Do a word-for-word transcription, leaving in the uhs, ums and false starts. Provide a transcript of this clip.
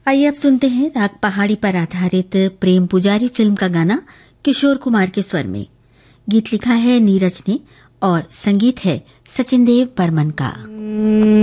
आइए अब सुनते हैं राग पहाड़ी पर आधारित प्रेम पुजारी फिल्म का गाना किशोर कुमार के स्वर में। गीत लिखा है नीरज ने और संगीत है सचिन देव बर्मन का।